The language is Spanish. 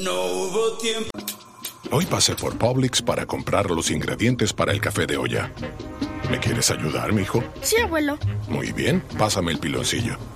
No hubo tiempo. Hoy pasé por Publix para comprar los ingredientes para el café de olla. ¿Me quieres ayudar, mijo? Sí, abuelo. Muy bien, pásame el piloncillo.